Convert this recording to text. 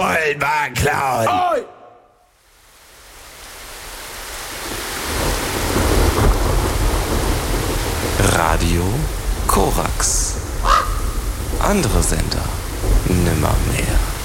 wollen mal klauen. Oi! Radio Korax. Andere Sender nimmermehr.